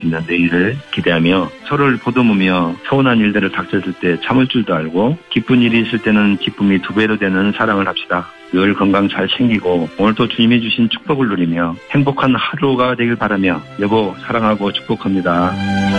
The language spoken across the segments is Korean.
있는 내일을 기대하며 서로를 보듬으며 서운한 일들을 닥쳤을 때 참을 줄도 알고 기쁜 일이 있을 때는 기쁨이 2배로 되는 사랑을 합시다. 늘 건강 잘 챙기고 오늘도 주님이 주신 축복을 누리며 행복한 하루가 되길 바라며 여보 사랑하고 축복합니다.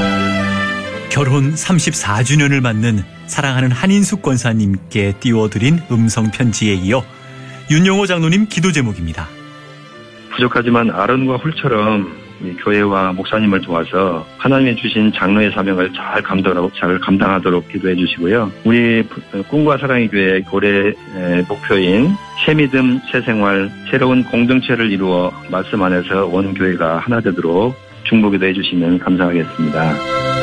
결혼 34주년을 맞는 사랑하는 한인숙 권사님께 띄워드린 음성편지에 이어 윤영호 장로님 기도 제목입니다. 부족하지만 아론과 훌처럼 교회와 목사님을 도와서 하나님이 주신 장로의 사명을 잘 감당하도록 기도해 주시고요. 우리 꿈과 사랑의 교회 올해 목표인 새 믿음, 새 생활, 새로운 공동체를 이루어 말씀 안에서 온 교회가 하나 되도록 중보기도 해 주시면 감사하겠습니다.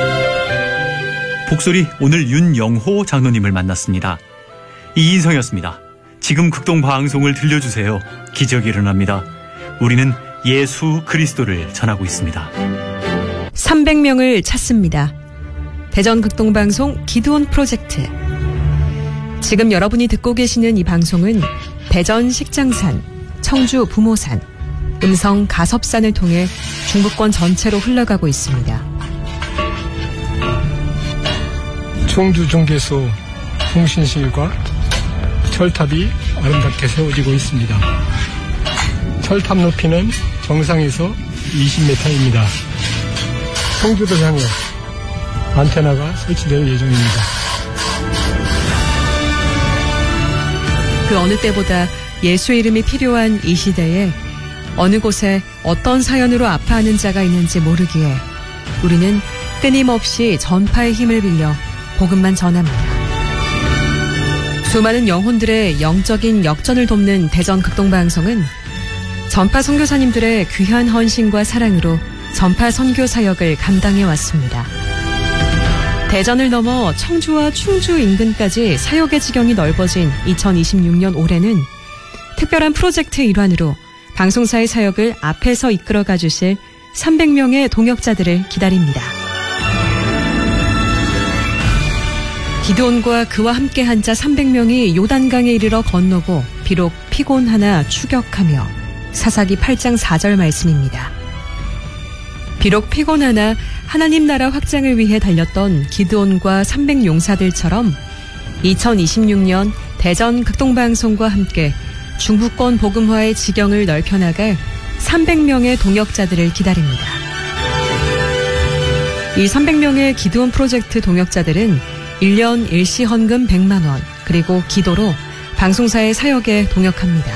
복소리 오늘 윤영호 장로님을 만났습니다. 이인성이었습니다. 지금 극동방송을 들려주세요. 기적이 일어납니다. 우리는 예수 그리스도를 전하고 있습니다. 300명을 찾습니다. 대전 극동방송 기드온 프로젝트. 지금 여러분이 듣고 계시는 이 방송은 대전 식장산, 청주 부모산, 음성 가섭산을 통해 중부권 전체로 흘러가고 있습니다. 청주 중개소 통신실과 철탑이 아름답게 세워지고 있습니다. 철탑 높이는 정상에서 20m입니다. 청주를 향해 안테나가 설치될 예정입니다. 그 어느 때보다 예수 이름이 필요한 이 시대에 어느 곳에 어떤 사연으로 아파하는 자가 있는지 모르기에 우리는 끊임없이 전파의 힘을 빌려 복음만 전합니다. 수많은 영혼들의 영적인 역전을 돕는 대전 극동방송은 전파 선교사님들의 귀한 헌신과 사랑으로 전파 선교 사역을 감당해 왔습니다. 대전을 넘어 청주와 충주 인근까지 사역의 지경이 넓어진 2026년 올해는 특별한 프로젝트의 일환으로 방송사의 사역을 앞에서 이끌어가 주실 300명의 동역자들을 기다립니다. 기드온과 그와 함께한 자 300명이 요단강에 이르러 건너고 비록 피곤하나 추격하며 사사기 8장 4절 말씀입니다. 비록 피곤하나 하나님 나라 확장을 위해 달렸던 기드온과 300용사들처럼 2026년 대전 극동방송과 함께 중부권 복음화의 지경을 넓혀나갈 300명의 동역자들을 기다립니다. 이 300명의 기드온 프로젝트 동역자들은 1년 일시 헌금 100만 원 그리고 기도로 방송사의 사역에 동역합니다.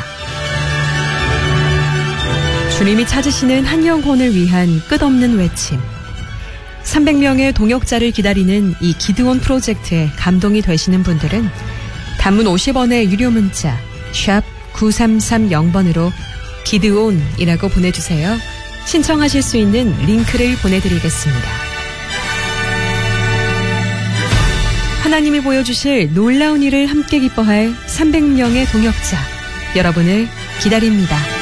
주님이 찾으시는 한 영혼을 위한 끝없는 외침. 300명의 동역자를 기다리는 이 기드온 프로젝트에 감동이 되시는 분들은 단문 50원의 유료 문자 샵 9330번으로 기드온이라고 보내주세요. 신청하실 수 있는 링크를 보내드리겠습니다. 하나님이 보여주실 놀라운 일을 함께 기뻐할 300명의 동역자 여러분을 기다립니다.